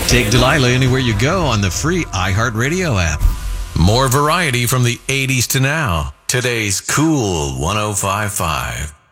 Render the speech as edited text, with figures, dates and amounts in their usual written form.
Take Delilah anywhere you go on the free iHeartRadio app. More variety from the 80s to now. Today's Cool 105.5.